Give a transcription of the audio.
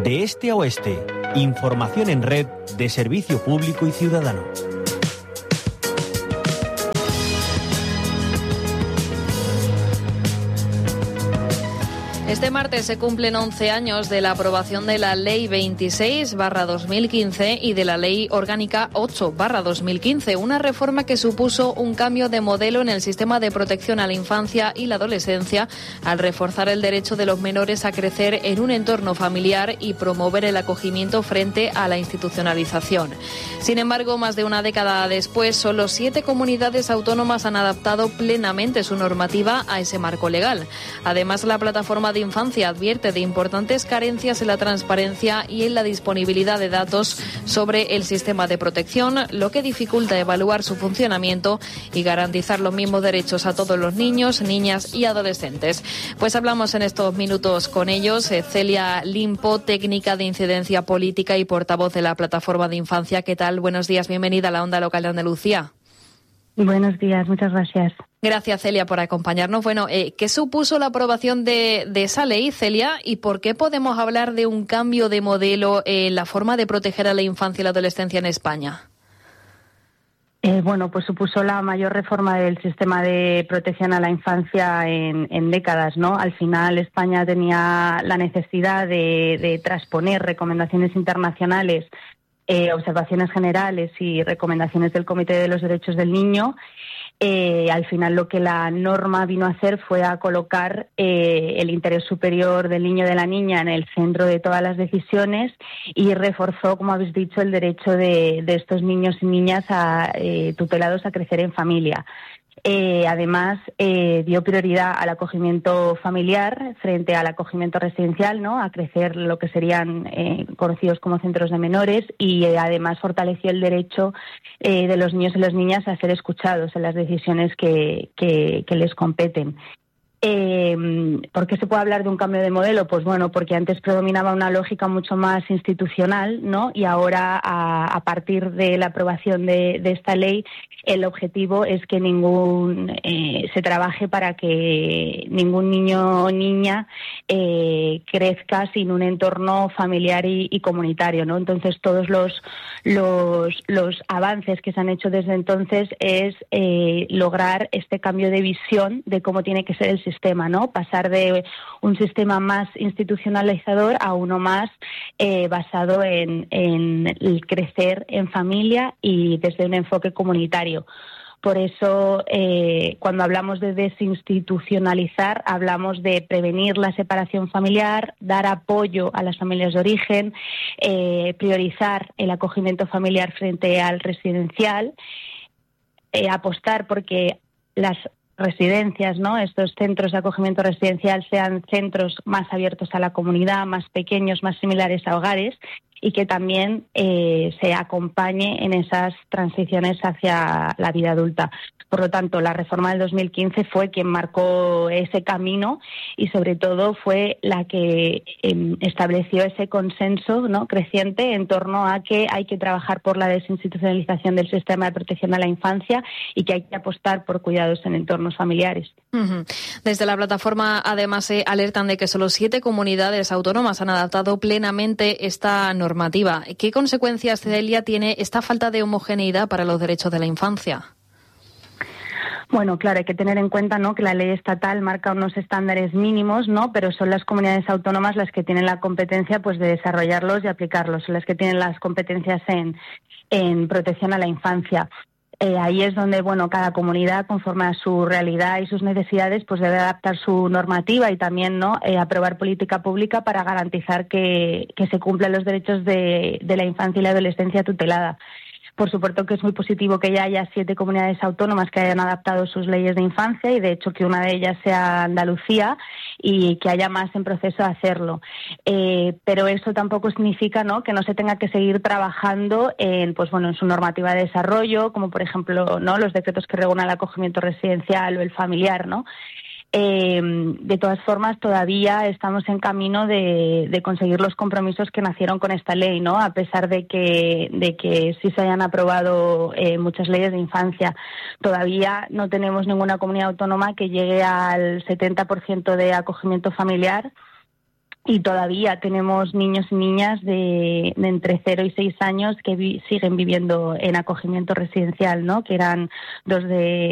De este a oeste, información en red de servicio público y ciudadano. Este martes se cumplen 11 años de la aprobación de la Ley 26/2015 y de la Ley Orgánica 8/2015, una reforma que supuso un cambio de modelo en el sistema de protección a la infancia y la adolescencia al reforzar el derecho de los menores a crecer en un entorno familiar y promover el acogimiento frente a la institucionalización. Sin embargo, más de una década después, solo 7 comunidades autónomas han adaptado plenamente su normativa a ese marco legal. Además, la plataforma de Infancia advierte de importantes carencias en la transparencia y en la disponibilidad de datos sobre el sistema de protección, lo que dificulta evaluar su funcionamiento y garantizar los mismos derechos a todos los niños, niñas y adolescentes. Pues hablamos en estos minutos con ellos. Celia Limpo, técnica de incidencia política y portavoz de la plataforma de Infancia. ¿Qué tal? Buenos días, bienvenida a la Onda Local de Andalucía. Buenos días, muchas gracias. Gracias, Celia, por acompañarnos. Bueno, ¿qué supuso la aprobación de esa ley, Celia, y por qué podemos hablar de un cambio de modelo en la forma de proteger a la infancia y la adolescencia en España? Pues supuso la mayor reforma del sistema de protección a la infancia en décadas, ¿no? Al final España tenía la necesidad de transponer recomendaciones internacionales, observaciones generales y recomendaciones del Comité de los Derechos del Niño. Al final lo que la norma vino a hacer fue a colocar el interés superior del niño o de la niña en el centro de todas las decisiones y reforzó, como habéis dicho, el derecho de estos niños y niñas tutelados a crecer en familia. Además, dio prioridad al acogimiento familiar frente al acogimiento residencial, ¿no? A crecer lo que serían conocidos como centros de menores y además fortaleció el derecho de los niños y las niñas a ser escuchados en las decisiones que les competen. ¿Por qué se puede hablar de un cambio de modelo? Pues bueno, porque antes predominaba una lógica mucho más institucional, ¿no? Y ahora, a partir de la aprobación de esta ley, el objetivo es que se trabaje para que ningún niño o niña crezca sin un entorno familiar y comunitario, ¿no? Entonces, todos los avances que se han hecho desde entonces es lograr este cambio de visión de cómo tiene que ser el sistema, ¿no? Pasar de un sistema más institucionalizador a uno más basado en el crecer en familia y desde un enfoque comunitario. Por eso, cuando hablamos de desinstitucionalizar, hablamos de prevenir la separación familiar, dar apoyo a las familias de origen, priorizar el acogimiento familiar frente al residencial, apostar porque las residencias, ¿no? Estos centros de acogimiento residencial sean centros más abiertos a la comunidad, más pequeños, más similares a hogares y que también se acompañe en esas transiciones hacia la vida adulta. Por lo tanto, la reforma del 2015 fue quien marcó ese camino y sobre todo fue la que estableció ese consenso, ¿no? Creciente en torno a que hay que trabajar por la desinstitucionalización del sistema de protección a la infancia y que hay que apostar por cuidados en entornos familiares. Uh-huh. Desde la plataforma, además, se alertan de que solo 7 comunidades autónomas han adaptado plenamente esta normativa. ¿Qué consecuencias, Celia, tiene esta falta de homogeneidad para los derechos de la infancia? Bueno, claro, hay que tener en cuenta, ¿no?, que la ley estatal marca unos estándares mínimos, ¿no?, pero son las comunidades autónomas las que tienen la competencia, pues, de desarrollarlos y aplicarlos, son las que tienen las competencias en protección a la infancia. Ahí es donde, bueno, cada comunidad, conforme a su realidad y sus necesidades, pues debe adaptar su normativa y también, ¿no?, aprobar política pública para garantizar que se cumplan los derechos de la infancia y la adolescencia tutelada. Por supuesto que es muy positivo que ya haya 7 comunidades autónomas que hayan adaptado sus leyes de infancia y de hecho que una de ellas sea Andalucía y que haya más en proceso de hacerlo. Pero eso tampoco significa, ¿no?, que no se tenga que seguir trabajando en su normativa de desarrollo, como por ejemplo, ¿no?, los decretos que regulan el acogimiento residencial o el familiar, ¿no? De todas formas, todavía estamos en camino de conseguir los compromisos que nacieron con esta ley, ¿no? A pesar de que sí se hayan aprobado muchas leyes de infancia, todavía no tenemos ninguna comunidad autónoma que llegue al 70% de acogimiento familiar Y todavía tenemos niños y niñas de entre 0 y 6 años que siguen viviendo en acogimiento residencial, ¿no? Que eran 2 de